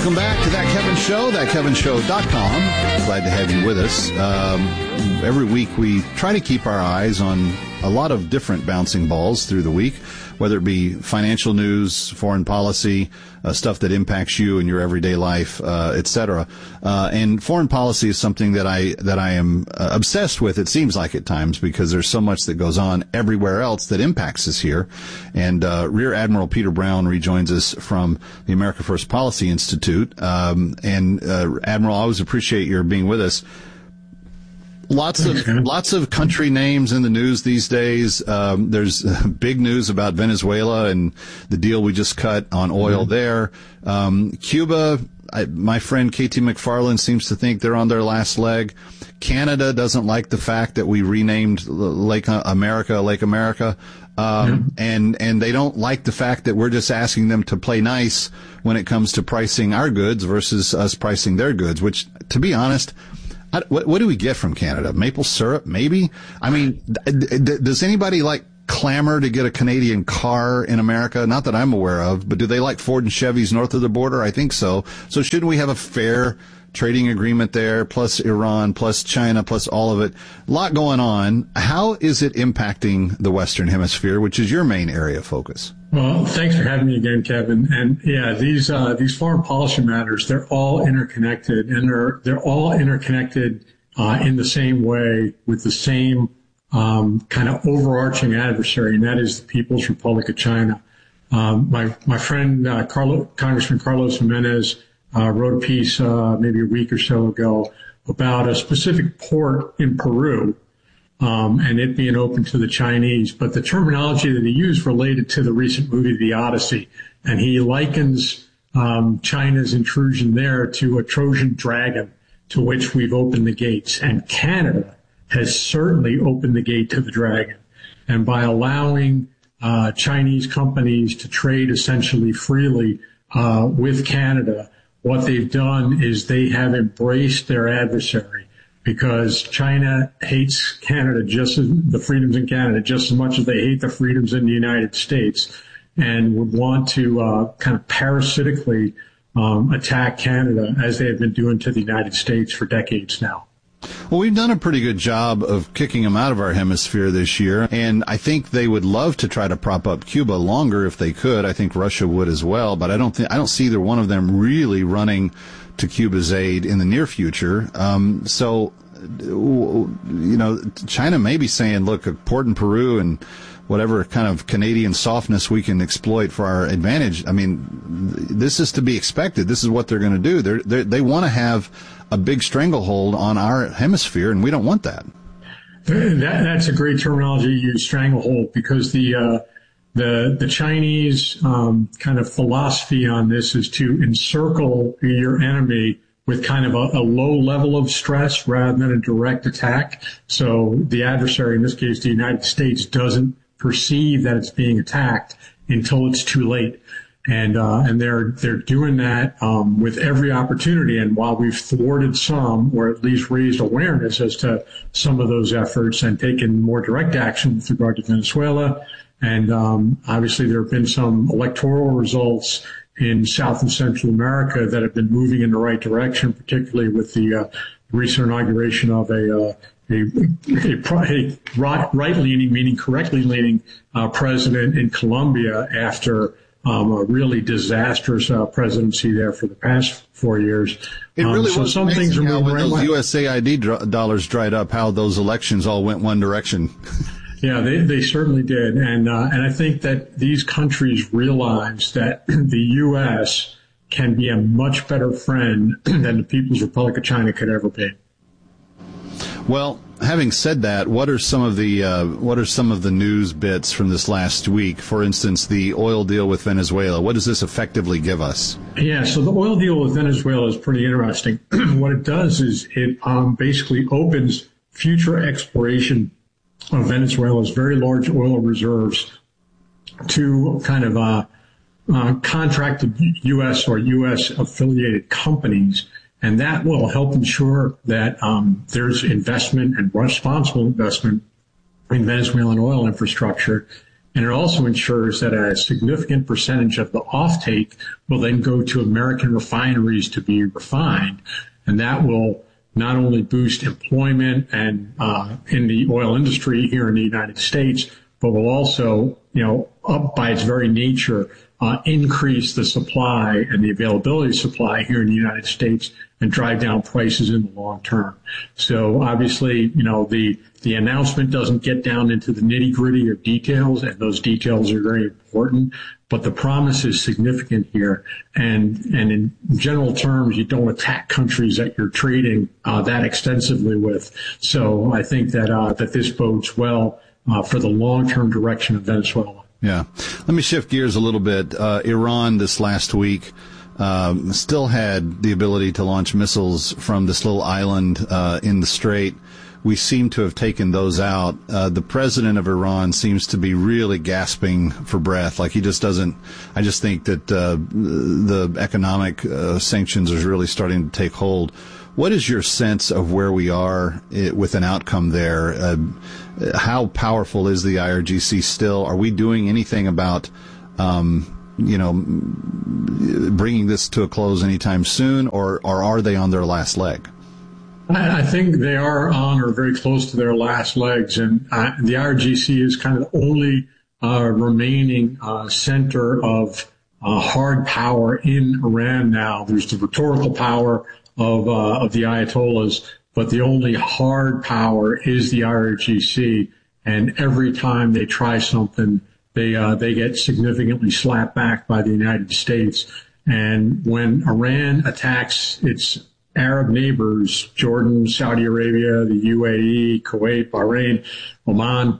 Welcome back to That Kevin Show, thatkevinshow.com. Glad to have you with us. Every week we try to keep our eyes on a lot of different bouncing balls through the week, whether it be financial news, foreign policy, stuff that impacts you in your everyday life, etc. And foreign policy is something that I am obsessed with, it seems like at times, because there's so much that goes on everywhere else that impacts us here. And Rear Admiral Peter Brown rejoins us from the America First Policy Institute. Admiral, I always appreciate your being with us. Lots of country names in the news these days. There's big news about Venezuela and the deal we just cut on oil there. Cuba, my friend KT McFarland seems to think they're on their last leg. Canada doesn't like the fact that we renamed Lake America. And they don't like the fact that we're just asking them to play nice when it comes to pricing our goods versus us pricing their goods, which, to be honest, what do we get from Canada? Maple syrup, maybe? I mean, does anybody clamor to get a Canadian car in America? Not that I'm aware of, but do they like Ford and Chevys north of the border? I think so. So shouldn't we have a fair trading agreement there, plus Iran, plus China, plus all of it? A lot going on. How is it impacting the Western Hemisphere, which is your main area of focus? Well, thanks for having me again, Kevin. And yeah, these foreign policy matters, they're all interconnected, and they're all interconnected in the same way with the same kind of overarching adversary, and that is the People's Republic of China. My friend Congressman Carlos Jimenez wrote a piece maybe a week or so ago about a specific port in Peru, and it being open to the Chinese. But the terminology that he used related to the recent movie, The Odyssey, and he likens China's intrusion there to a Trojan dragon to which we've opened the gates. And Canada has certainly opened the gate to the dragon. And by allowing Chinese companies to trade essentially freely with Canada, what they've done is they have embraced their adversary, because China hates Canada, the freedoms in Canada, just as much as they hate the freedoms in the United States, and would want to kind of parasitically attack Canada, as they have been doing to the United States for decades now. Well, we've done a pretty good job of kicking them out of our hemisphere this year, and I think they would love to try to prop up Cuba longer if they could. I think Russia would as well, but I don't see either one of them really running to Cuba's aid in the near future. So, China may be saying, look, a port in Peru and whatever kind of Canadian softness we can exploit for our advantage. I mean, this is to be expected. This is what they're going to do. They want to have a big stranglehold on our hemisphere, and we don't want that. That's a great terminology you use, stranglehold, because the Chinese kind of philosophy on this is to encircle your enemy with kind of a low level of stress rather than a direct attack. So the adversary, in this case the United States, doesn't perceive that it's being attacked until it's too late. And they're doing that with every opportunity. And while we've thwarted some, or at least raised awareness as to some of those efforts and taken more direct action with regard to Venezuela, and obviously there have been some electoral results in South and Central America that have been moving in the right direction, particularly with the recent inauguration of a right-leaning, meaning correctly leaning president in Colombia after a really disastrous presidency there for the past 4 years. It really so was some things are how moving when right those way. USAID dollars dried up, how those elections all went one direction. Yeah, they certainly did. And I think that these countries realize that the U.S. can be a much better friend than the People's Republic of China could ever be. Well, having said that, what are some of the news bits from this last week? For instance, the oil deal with Venezuela. What does this effectively give us? Yeah, so the oil deal with Venezuela is pretty interesting. What it does is it basically opens future exploration of Venezuela's very large oil reserves to kind of contracted U.S. or U.S. affiliated companies. And that will help ensure that there's investment and responsible investment in Venezuelan oil infrastructure. And it also ensures that a significant percentage of the offtake will then go to American refineries to be refined. And that will not only boost employment and in the oil industry here in the United States, but will also, up by its very nature, increase the supply and the availability of supply here in the United States and drive down prices in the long term. So obviously, the announcement doesn't get down into the nitty gritty of details, and those details are very important, but the promise is significant here. And in general terms, you don't attack countries that you're trading that extensively with. So I think that this bodes well for the long-term direction of Venezuela. Yeah. Let me shift gears a little bit. Iran this last week still had the ability to launch missiles from this little island in the Strait. We seem to have taken those out. The president of Iran seems to be really gasping for breath. Like he just doesn't. I just think that the economic sanctions are really starting to take hold. What is your sense of where we are with an outcome there? How powerful is the IRGC still? Are we doing anything about, bringing this to a close anytime soon, or are they on their last leg? I think they are on or very close to their last legs, and the IRGC is kind of the only remaining center of hard power in Iran now. There's the rhetorical power of the Ayatollahs, but the only hard power is the IRGC. And every time they try something, they get significantly slapped back by the United States. And when Iran attacks its Arab neighbors, Jordan, Saudi Arabia, the UAE, Kuwait, Bahrain, Oman,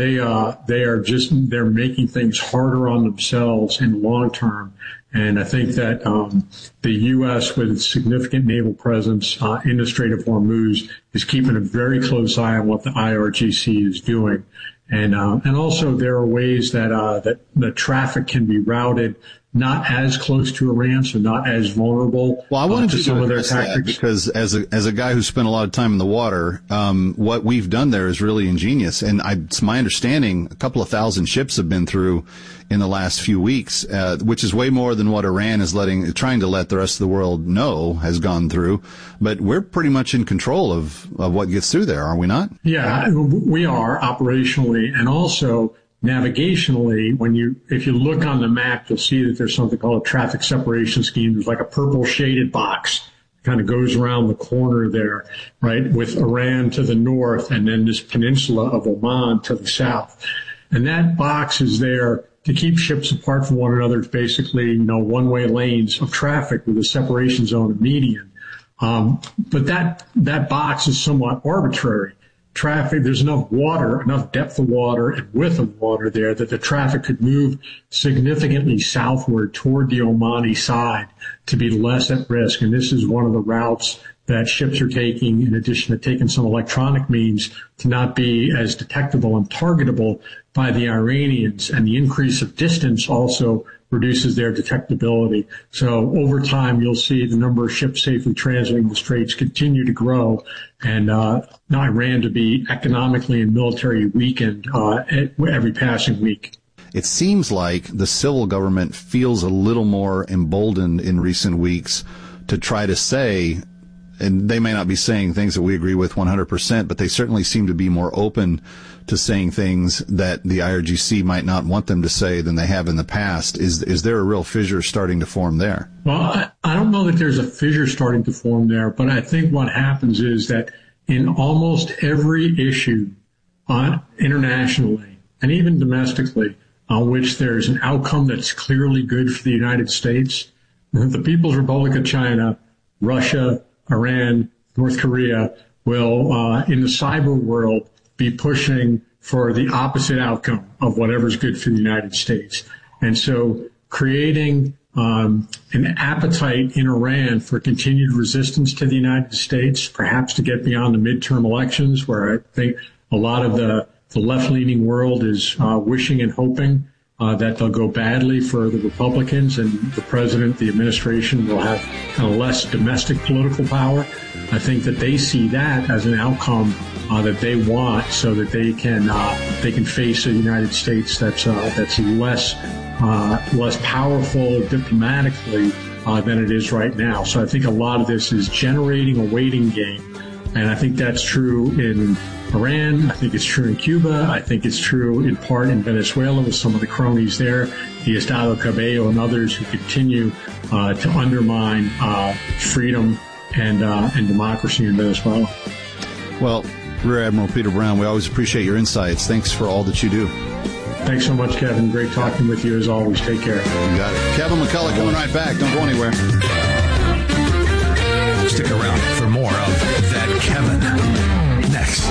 they're making things harder on themselves in the long term. And I think that the U.S., with its significant naval presence in the Strait of Hormuz, is keeping a very close eye on what the IRGC is doing. And also there are ways that the traffic can be routed not as close to Iran, so not as vulnerable. Well, I wanted to some of their tactics. Because as a guy who spent a lot of time in the water, what we've done there is really ingenious. And it's my understanding a couple of thousand ships have been through in the last few weeks, which is way more than what Iran is trying to let the rest of the world know has gone through. But we're pretty much in control of what gets through there, are we not? Yeah, we are operationally, and also navigationally. If you look on the map, you'll see that there's something called a traffic separation scheme. There's like a purple shaded box, kind of goes around the corner there, right, with Iran to the north and then this peninsula of Oman to the south. And that box is there to keep ships apart from one another. It's basically, one-way lanes of traffic with a separation zone and median. But that box is somewhat arbitrary. Traffic, there's enough water, enough depth of water and width of water there that the traffic could move significantly southward toward the Omani side to be less at risk. And this is one of the routes that ships are taking, in addition to taking some electronic means, to not be as detectable and targetable by the Iranians. And the increase of distance also reduces their detectability. So over time, you'll see the number of ships safely transiting the straits continue to grow, and Iran to be economically and military weakened every passing week. It seems like the civil government feels a little more emboldened in recent weeks to try to say, and they may not be saying things that we agree with 100%, but they certainly seem to be more open to saying things that the IRGC might not want them to say than they have in the past. Is there a real fissure starting to form there? Well, I don't know that there's a fissure starting to form there, but I think what happens is that in almost every issue internationally and even domestically on which there's an outcome that's clearly good for the United States, the People's Republic of China, Russia, Iran, North Korea will, in the cyber world, be pushing for the opposite outcome of whatever's good for the United States. And so creating an appetite in Iran for continued resistance to the United States, perhaps to get beyond the midterm elections, where I think a lot of the left-leaning world is wishing and hoping that they'll go badly for the Republicans and the president, the administration will have kind of less domestic political power. I think that they see that as an outcome that they want, so that they can face a United States that's less powerful diplomatically than it is right now. So I think a lot of this is generating a waiting game, and I think that's true in Iran. I think it's true in Cuba. I think it's true in part in Venezuela with some of the cronies there, Diosdado Cabello and others who continue to undermine freedom and democracy in Venezuela. Well, Rear Admiral Peter Brown, we always appreciate your insights. Thanks for all that you do. Thanks so much, Kevin. Great talking with you as always. Take care. You got it. Kevin McCullough coming right back. Don't go anywhere. Stick around for more of That Kevin. Next.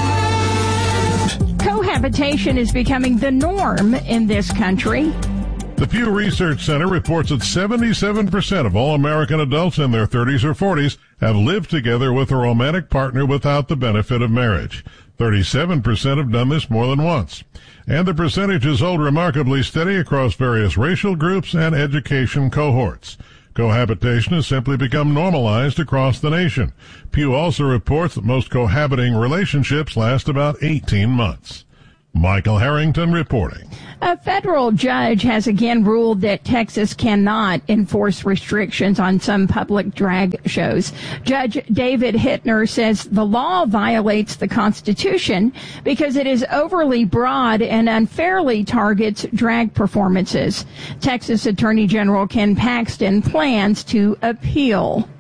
Cohabitation is becoming the norm in this country. The Pew Research Center reports that 77% of all American adults in their 30s or 40s have lived together with a romantic partner without the benefit of marriage. 37% have done this more than once. And the percentages hold remarkably steady across various racial groups and education cohorts. Cohabitation has simply become normalized across the nation. Pew also reports that most cohabiting relationships last about 18 months. Michael Harrington reporting. A federal judge has again ruled that Texas cannot enforce restrictions on some public drag shows. Judge David Hittner says the law violates the Constitution because it is overly broad and unfairly targets drag performances. Texas Attorney General Ken Paxton plans to appeal.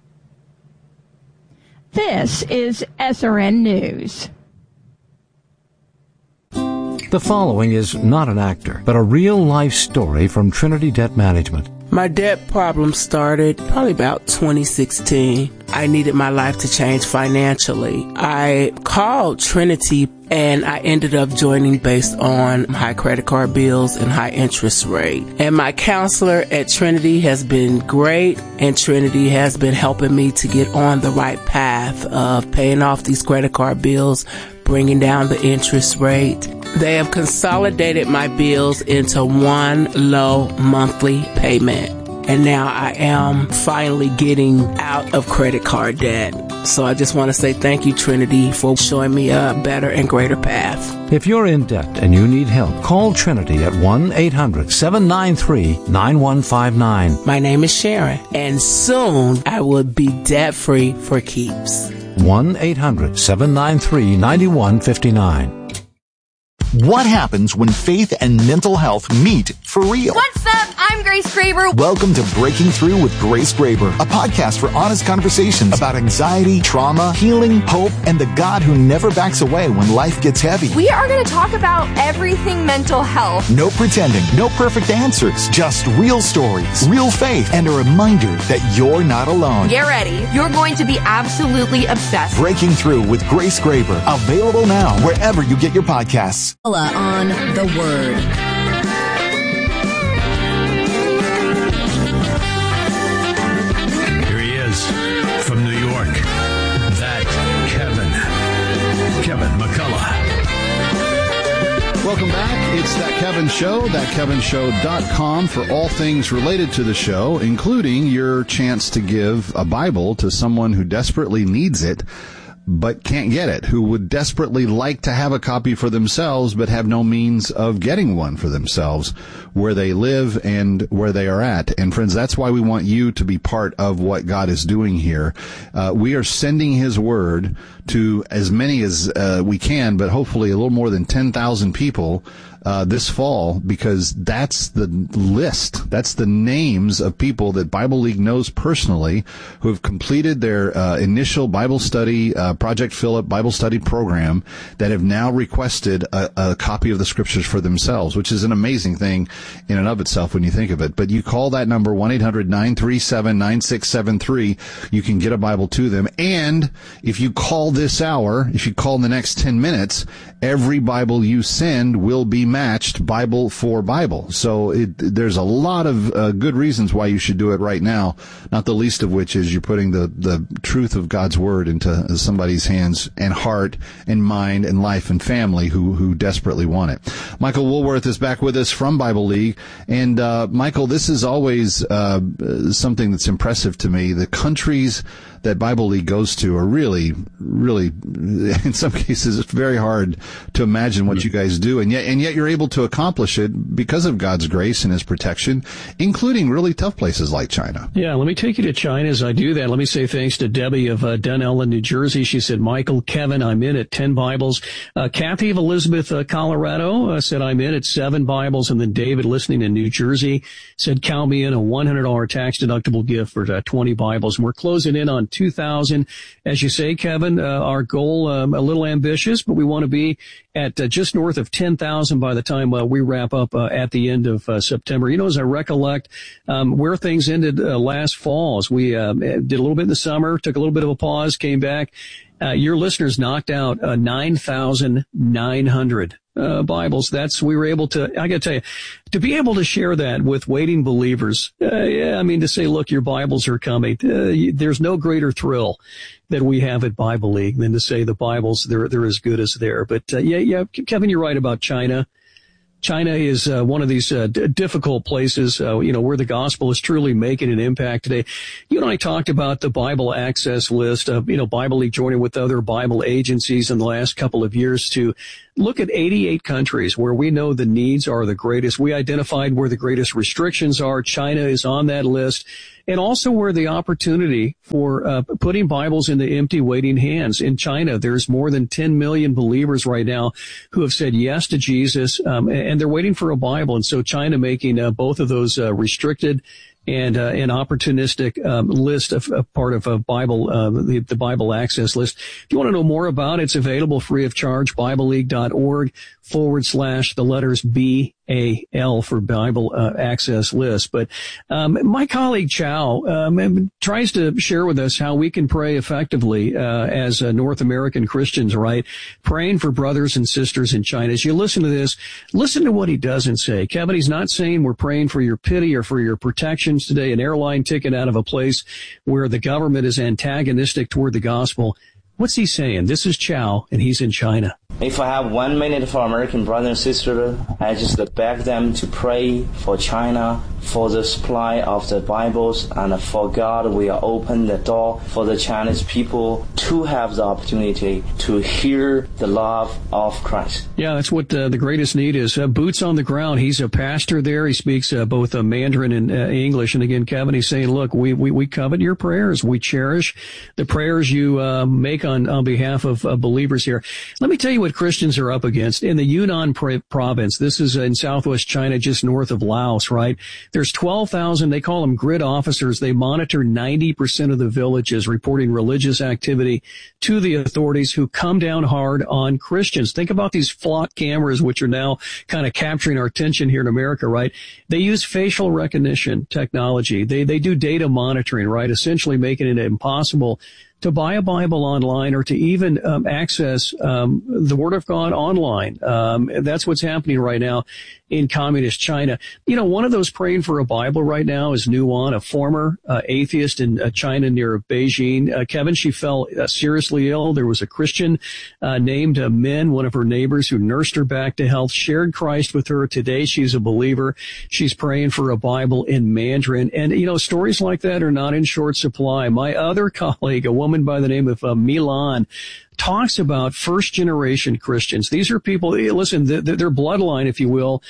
This is SRN News. The following is not an actor, but a real-life story from Trinity Debt Management. My debt problem started probably about 2016. I needed my life to change financially. I called Trinity and I ended up joining based on high credit card bills and high interest rate. And my counselor at Trinity has been great, and Trinity has been helping me to get on the right path of paying off these credit card bills, bringing down the interest rate. They have consolidated my bills into one low monthly payment. And now I am finally getting out of credit card debt. So I just want to say thank you, Trinity, for showing me a better and greater path. If you're in debt and you need help, call Trinity at 1-800-793-9159. My name is Sharon, and soon I will be debt-free for keeps. 1-800-793-9159. What happens when faith and mental health meet for real? What's up? I'm Grace Graber. Welcome to Breaking Through with Grace Graber, a podcast for honest conversations about anxiety, trauma, healing, hope, and the God who never backs away when life gets heavy. We are going to talk about everything mental health. No pretending, no perfect answers, just real stories, real faith, and a reminder that you're not alone. Get ready. You're going to be absolutely obsessed. Breaking Through with Grace Graber, available now wherever you get your podcasts. On the Word. Here he is from New York. That Kevin McCullough. Welcome back. It's That Kevin Show, thatkevinshow.com for all things related to the show, including your chance to give a Bible to someone who desperately needs it but can't get it, who would desperately like to have a copy for themselves but have no means of getting one for themselves where they live and where they are at. And friends, that's why we want you to be part of what God is doing here. We are sending His Word to as many as we can, but hopefully a little more than 10,000 people this fall, because that's the list. That's the names of people that Bible League knows personally who have completed their initial Bible study, Project Philip Bible study program, that have now requested a copy of the Scriptures for themselves, which is an amazing thing in and of itself when you think of it. But you call that number, 1-800-937-9673. You can get a Bible to them. And if you call this hour, if you call in the next 10 minutes, every Bible you send will be matched Bible for Bible. So there's a lot of good reasons why you should do it right now, not the least of which is you're putting the truth of God's Word into somebody's hands and heart and mind and life and family who desperately want it. Michael Woolworth is back with us from Bible League. And Michael, this is always something that's impressive to me. The countries that Bible League goes to are really, in some cases, it's very hard to imagine what you guys do, and yet you're able to accomplish it because of God's grace and His protection, including really tough places like China. Yeah, let me take you to China as I do that. Let me say thanks to Debbie of Dunellen, New Jersey. She said, Michael, Kevin, I'm in at 10 Bibles. Kathy of Elizabeth, Colorado, said I'm in at 7 Bibles, and then David, listening in New Jersey, said count me in, a $100 tax-deductible gift for 20 Bibles. And we're closing in on 2,000. As you say, Kevin, our goal, a little ambitious, but we want to be at just north of 10,000 by the time we wrap up at the end of September. You know, as I recollect where things ended last fall, as we did a little bit in the summer, took a little bit of a pause, came back. Your listeners knocked out 9,900 Bibles. We were able to, I got to tell you, to be able to share that with waiting believers. To say, look, your Bibles are coming. There's no greater thrill that we have at Bible League than to say the Bibles, they're as good as there. But Kevin, you're right about China. China is one of these difficult places, where the gospel is truly making an impact today. You and I talked about the Bible Access List, Bible League joining with other Bible agencies in the last couple of years to look at 88 countries where we know the needs are the greatest. We identified where the greatest restrictions are. China is on that list. And also where the opportunity for putting Bibles into empty, waiting hands. In China, there's more than 10 million believers right now who have said yes to Jesus, and they're waiting for a Bible. And so China making both of those restricted and an opportunistic list of part of a Bible, the Bible Access List. If you want to know more about it, it's available free of charge, BibleLeague.org/the letters BAL for Bible Access List. But my colleague Chow tries to share with us how we can pray effectively as North American Christians, right? Praying for brothers and sisters in China. As you listen to this, listen to what he doesn't say. Kevin, he's not saying we're praying for your pity or for your protections today, an airline ticket out of a place where the government is antagonistic toward the gospel. What's he saying? This is Chow, and he's in China. If I have 1 minute for American brothers and sisters, I just beg them to pray for China, for the supply of the Bibles, and for God will open the door for the Chinese people to have the opportunity to hear the love of Christ. Yeah, that's what the greatest need is. Boots on the ground. He's a pastor there. He speaks both Mandarin and English. And again, Kevin, he's saying, look, we covet your prayers. We cherish the prayers you make on behalf of believers here. Let me tell you what Christians are up against. In the Yunnan province, this is in southwest China, just north of Laos, right? There's 12,000, they call them grid officers. They monitor 90% of the villages, reporting religious activity to the authorities who come down hard on Christians. Think about these flock cameras, which are now kind of capturing our attention here in America, right? They use facial recognition technology. They do data monitoring, right? Essentially making it impossible to buy a Bible online or to even access the Word of God online. That's what's happening right now in communist China. You know, one of those praying for a Bible right now is Nuan, a former atheist in China near Beijing. Kevin, she fell seriously ill. There was a Christian named Min, one of her neighbors, who nursed her back to health, shared Christ with her. Today she's a believer. She's praying for a Bible in Mandarin. And, you know, stories like that are not in short supply. My other colleague, a woman by the name of Milan, talks about first-generation Christians. These are people, listen, their bloodline, if you will,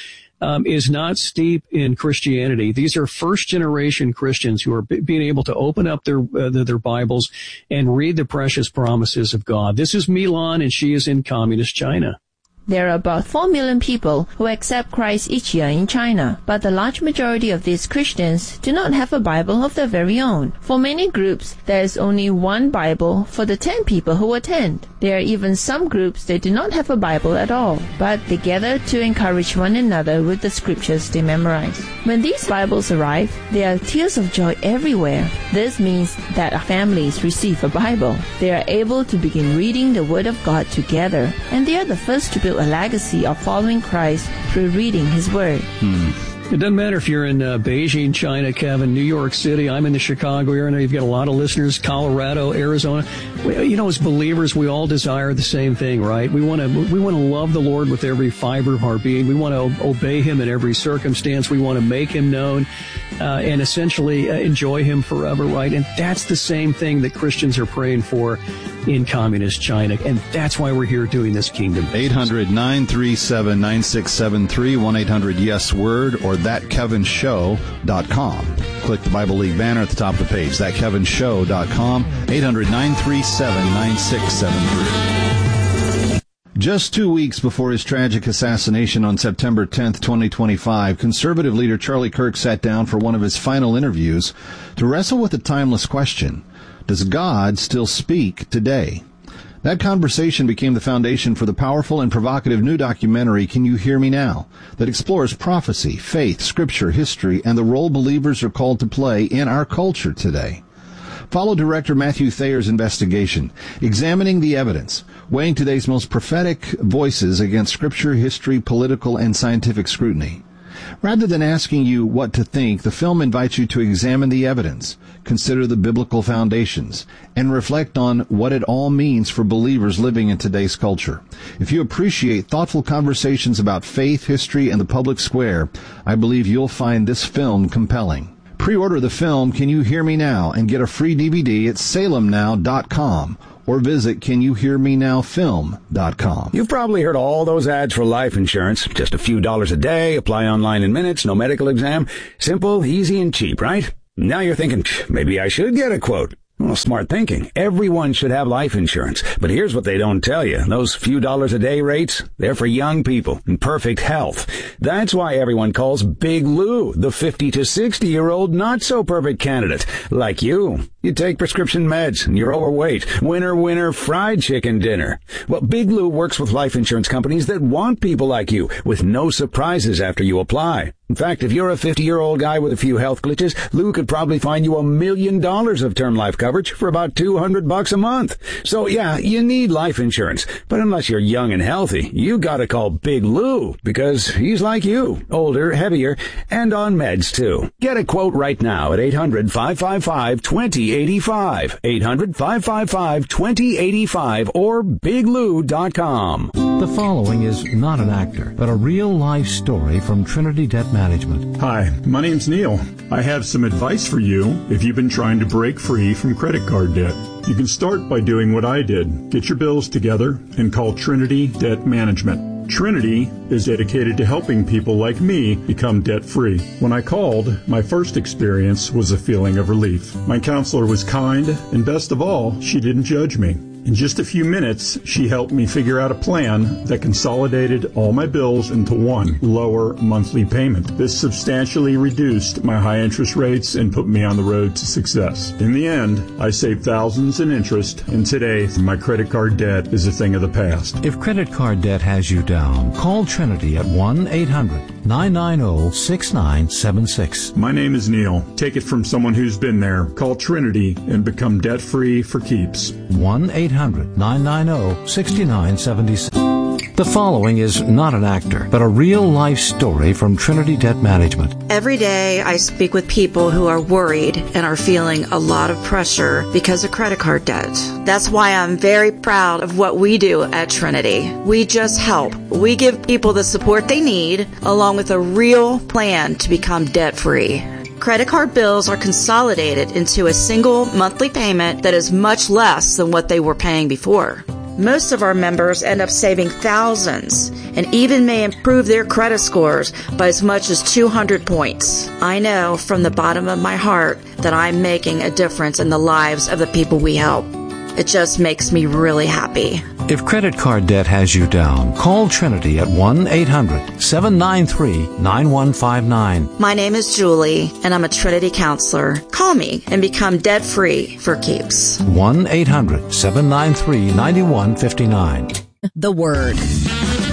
is not steep in Christianity. These are first-generation Christians who are being able to open up their Bibles and read the precious promises of God. This is Milan, and she is in communist China. There are about 4 million people who accept Christ each year in China, but the large majority of these Christians do not have a Bible of their very own. For many groups, there is only one Bible for the 10 people who attend. There are even some groups that do not have a Bible at all, but they gather to encourage one another with the scriptures they memorize. When these Bibles arrive, there are tears of joy everywhere. This means that our families receive a Bible. They are able to begin reading the Word of God together, and they are the first to build a legacy of following Christ through reading His Word. It doesn't matter if you're in Beijing, China, Kevin, New York City. I'm in the Chicago area. I know you've got a lot of listeners, Colorado, Arizona. As believers, we all desire the same thing, right? We want to love the Lord with every fiber of our being. We want to obey Him in every circumstance. We want to make Him known and essentially enjoy Him forever, right? And that's the same thing that Christians are praying for in communist China. And that's why we're here doing this kingdom. 800-937-9673, 1-800-YES-WORD, or thatkevinshow.com. Click the Bible League banner at the top of the page, thatkevinshow.com, 800-937-9673. Just 2 weeks before his tragic assassination on September 10th, 2025, conservative leader Charlie Kirk sat down for one of his final interviews to wrestle with the timeless question, does God still speak today? That conversation became the foundation for the powerful and provocative new documentary, Can You Hear Me Now?, that explores prophecy, faith, scripture, history, and the role believers are called to play in our culture today. Follow director Matthew Thayer's investigation, examining the evidence, weighing today's most prophetic voices against scripture, history, political, and scientific scrutiny. Rather than asking you what to think, the film invites you to examine the evidence, consider the biblical foundations, and reflect on what it all means for believers living in today's culture. If you appreciate thoughtful conversations about faith, history, and the public square, I believe you'll find this film compelling. Pre-order the film Can You Hear Me Now? And get a free DVD at salemnow.com. or visit CanYouHearMeNowFilm.com. You've probably heard all those ads for life insurance. Just a few dollars a day, apply online in minutes, no medical exam. Simple, easy, and cheap, right? Now you're thinking, maybe I should get a quote. Well, smart thinking. Everyone should have life insurance. But here's what they don't tell you. Those few dollars a day rates, they're for young people in perfect health. That's why everyone calls Big Lou the 50 to 60-year-old not-so-perfect candidate. Like you. You take prescription meds and you're overweight. Winner, fried chicken dinner. Well, Big Lou works with life insurance companies that want people like you with no surprises after you apply. In fact, if you're a 50-year-old guy with a few health glitches, Lou could probably find you $1 million of term life coverage for about $200 a month. So yeah, you need life insurance. But unless you're young and healthy, you gotta call Big Lou because he's like you, older, heavier, and on meds too. Get a quote right now at 800-555-2085, 800-555-2085, or biglou.com. The following is not an actor, but a real-life story from Trinity Debt Management. Hi, my name's Neil. I have some advice for you if you've been trying to break free from credit card debt. You can start by doing what I did. Get your bills together and call Trinity Debt Management. Trinity is dedicated to helping people like me become debt-free. When I called, my first experience was a feeling of relief. My counselor was kind, and best of all, she didn't judge me. In just a few minutes, she helped me figure out a plan that consolidated all my bills into one lower monthly payment. This substantially reduced my high interest rates and put me on the road to success. In the end, I saved thousands in interest, and today, my credit card debt is a thing of the past. If credit card debt has you down, call Trinity at 1-800-990-6976. My name is Neil. Take it from someone who's been there. Call Trinity and become debt-free for keeps. 1-800-990-6976. The following is not an actor, but a real-life story from Trinity Debt Management. Every day I speak with people who are worried and are feeling a lot of pressure because of credit card debt. That's why I'm very proud of what we do at Trinity. We just help. We give people the support they need, along with a real plan to become debt-free. Credit card bills are consolidated into a single monthly payment that is much less than what they were paying before. Most of our members end up saving thousands and even may improve their credit scores by as much as 200 points. I know from the bottom of my heart that I'm making a difference in the lives of the people we help. It just makes me really happy. If credit card debt has you down, call Trinity at 1-800-793-9159. My name is Julie, and I'm a Trinity counselor. Call me and become debt-free for keeps. 1-800-793-9159. The Word.